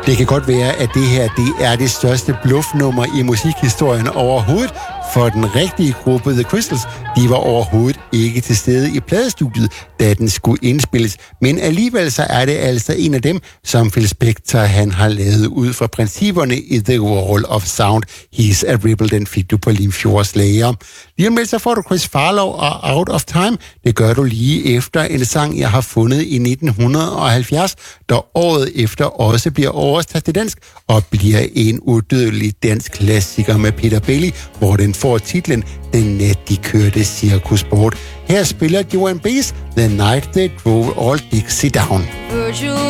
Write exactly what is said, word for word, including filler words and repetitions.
Det kan godt være, at det her det er det største bluffnummer i musikhistorien overhovedet, for den rigtige gruppe The Crystals, de var overhovedet ikke til stede i pladestudiet, da den skulle indspilles. Men alligevel så er det altså en af dem, som Phil Spector han har lavet ud fra principperne i The Wall of Sound. He's a Rebel, den fik du på Limfjords Lager. Lige om lidt så får du Chris Farlow og Out of Time. Det gør du lige efter en sang, jeg har fundet i nitten halvfjerds, der året efter også bliver oversat til dansk og bliver en udødelig dansk klassiker med Peter Belli, hvor den får titlen Den nat de kørte cirkusbåd. Her spiller Joan Baez The Night They Drove All Dixie Down. Virtual